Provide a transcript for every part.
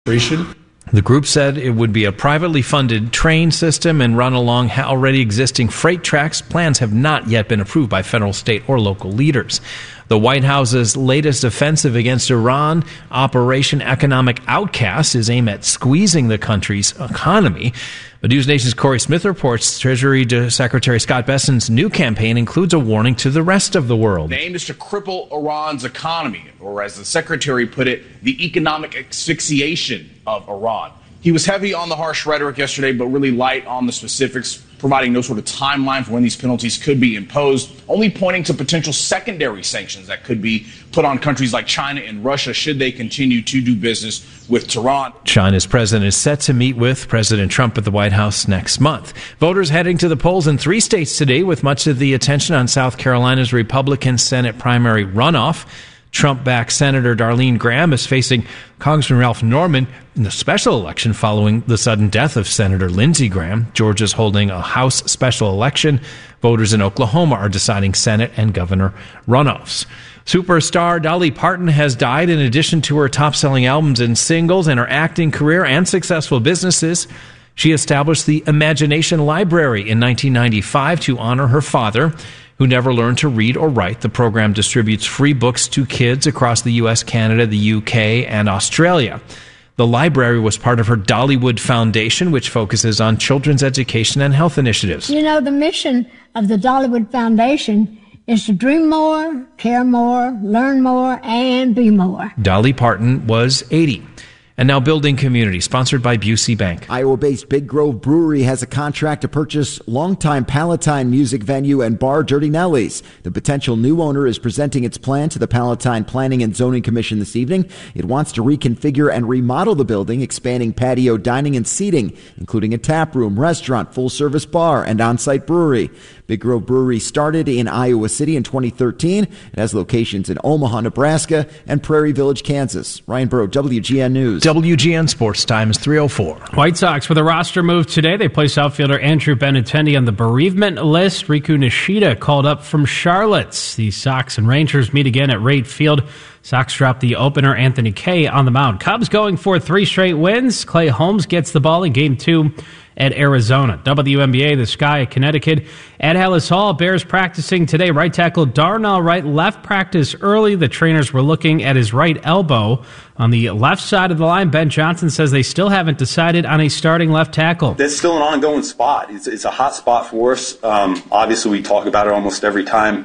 The group said it would be a privately funded train system and run along already existing freight tracks. Plans have not yet been approved by federal, state, or local leaders. The White House's latest offensive against Iran, Operation Economic Outcast, is aimed at squeezing the country's economy. But News Nation's Corey Smith reports Treasury Secretary Scott Bessent's new campaign includes a warning to the rest of the world. The aim is to cripple Iran's economy, or as the secretary put it, the economic asphyxiation of Iran. He was heavy on the harsh rhetoric yesterday, but really light on the specifics, providing no sort of timeline for when these penalties could be imposed, only pointing to potential secondary sanctions that could be put on countries like China and Russia should they continue to do business with Tehran. China's president is set to meet with President Trump at the White House next month. Voters heading to the polls in 3 states today, with much of the attention on South Carolina's Republican Senate primary runoff. Trump-backed Senator Darlene Graham is facing Congressman Ralph Norman in the special election following the sudden death of Senator Lindsey Graham. Georgia's holding a House special election. Voters in Oklahoma are deciding Senate and governor runoffs. Superstar Dolly Parton has died. In addition to her top-selling albums and singles and her acting career and successful businesses, she established the Imagination Library in 1995 to honor her father, who never learned to read or write. The program distributes free books to kids across the U.S., Canada, the UK, and Australia. The library was part of her Dollywood Foundation, which focuses on children's education and health initiatives. You know, the mission of the Dollywood Foundation is to dream more, care more, learn more, and be more. Dolly Parton was 80. And now Building Community, sponsored by Busey Bank. Iowa-based Big Grove Brewery has a contract to purchase longtime Palatine music venue and bar Dirty Nellies. The potential new owner is presenting its plan to the Palatine Planning and Zoning Commission this evening. It wants to reconfigure and remodel the building, expanding patio dining and seating, including a tap room, restaurant, full-service bar, and on-site brewery. Big Grove Brewery started in Iowa City in 2013. It has locations in Omaha, Nebraska, and Prairie Village, Kansas. Ryan Burrow, WGN News. WGN Sports Time is 3:04. White Sox with a roster move today. They placed outfielder Andrew Benintendi on the bereavement list. Riku Nishida called up from Charlotte. The Sox and Rangers meet again at Wright Field. Sox drop the opener Anthony Kay on the mound. Cubs going for 3 straight wins. Clay Holmes gets the ball in Game 2 at Arizona. WNBA, the Sky at Connecticut. At Hallis Hall, Bears practicing today. Right tackle Darnell Wright left practice early. The trainers were looking at his right elbow. On the left side of the line, Ben Johnson says they still haven't decided on a starting left tackle. That's still an ongoing spot. It's a hot spot for us. Obviously, we talk about it almost every time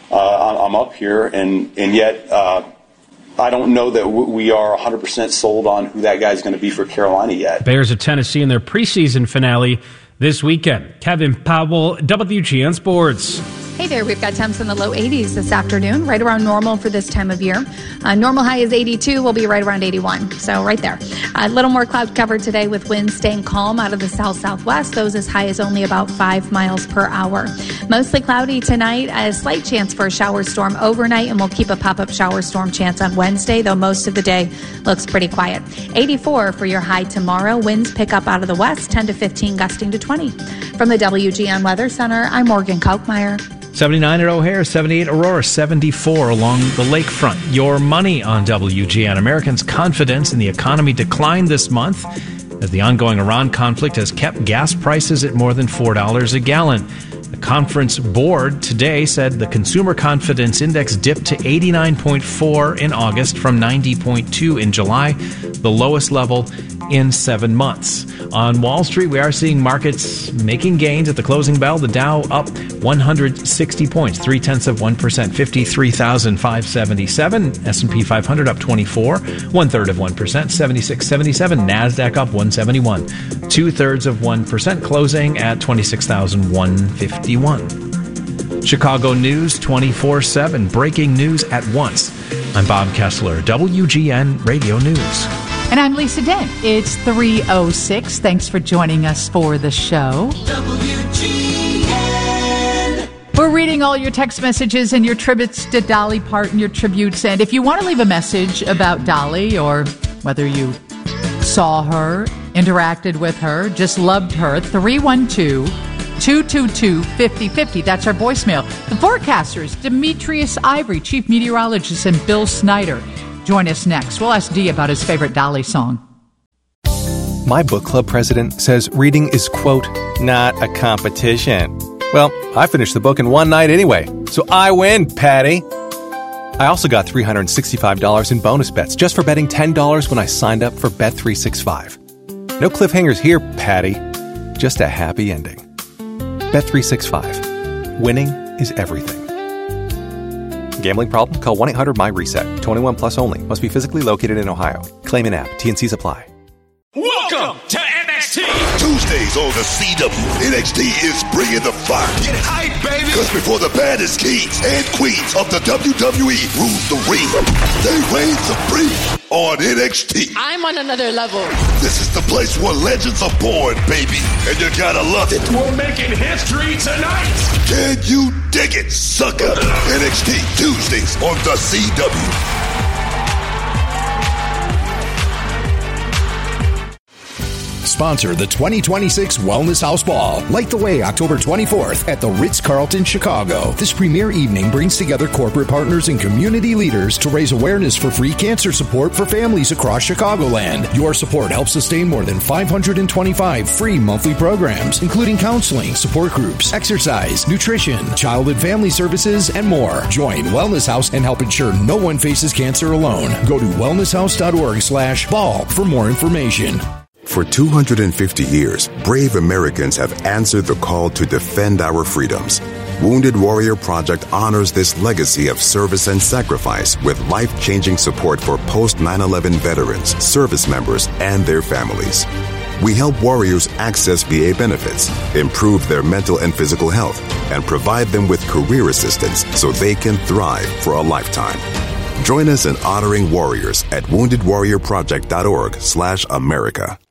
I'm up here, and yet I don't know that we are 100% sold on who that guy's going to be for Carolina yet. Bears of Tennessee in their preseason finale this weekend. Kevin Powell, WGN Sports. Hey there, we've got temps in the low 80s this afternoon, right around normal for this time of year. Normal high is 82, we'll be right around 81, so right there. A little more cloud cover today with winds staying calm out of the south-southwest, those as high as only about 5 miles per hour. Mostly cloudy tonight, a slight chance for a shower storm overnight, and we'll keep a pop-up shower storm chance on Wednesday, though most of the day looks pretty quiet. 84 for your high tomorrow, winds pick up out of the west, 10 to 15, gusting to 20. From the WGN Weather Center, I'm Morgan Kalkmeyer. 79 at O'Hare, 78 Aurora, 74 along the lakefront. Your money on WGN. Americans' confidence in the economy declined this month as the ongoing Iran conflict has kept gas prices at more than $4 a gallon. The conference board today said the consumer confidence index dipped to 89.4 in August from 90.2 in July, the lowest level in 7 months. On Wall Street, we are seeing markets making gains at the closing bell. The Dow up 160 points, 0.3%, 53,577. S&P 500 up 24, 1/3%, 7677. Nasdaq up 171, 2/3%, closing at 26,151. Chicago News 24/7, breaking news at once. I'm Bob Kessler, WGN Radio News. And I'm Lisa Dent. It's 3:06. Thanks for joining us for the show. WGN. We're reading all your text messages and your tributes to Dolly Parton, your tributes. And if you want to leave a message about Dolly or whether you saw her, interacted with her, just loved her, 312-222-5050. That's our voicemail. The forecasters, Demetrius Ivory, chief meteorologist, and Bill Snyder. Join us next. We'll ask Dee about his favorite Dolly song. My book club president says reading is, quote, not a competition. Well, I finished the book in one night anyway, so I win, Patty. I also got $365 in bonus bets just for betting $10 when I signed up for Bet365. No cliffhangers here, Patty. Just a happy ending. Bet365. Winning is everything. Gambling problem? Call 1-800-MY-RESET. 21 plus only. Must be physically located in Ohio. Claim in app. T&Cs apply. Welcome to NXT. Tuesdays on the CW. NXT is bringing the fire. Get hype, baby. Because before the baddest kings and queens of the WWE rule the ring, they reign supreme on NXT. I'm on another level. This is the place where legends are born, baby. And you gotta love it. We're making history tonight. Can you dig it, sucker? NXT Tuesdays on the CW. Sponsor the 2026 Wellness House Ball. Light the way October 24th at the Ritz-Carlton, Chicago. This premier evening brings together corporate partners and community leaders to raise awareness for free cancer support for families across Chicagoland. Your support helps sustain more than 525 free monthly programs, including counseling, support groups, exercise, nutrition, child and family services, and more. Join Wellness House and help ensure no one faces cancer alone. Go to wellnesshouse.org/ball for more information. For 250 years, brave Americans have answered the call to defend our freedoms. Wounded Warrior Project honors this legacy of service and sacrifice with life-changing support for post-9/11 veterans, service members, and their families. We help warriors access VA benefits, improve their mental and physical health, and provide them with career assistance so they can thrive for a lifetime. Join us in honoring warriors at woundedwarriorproject.org/America.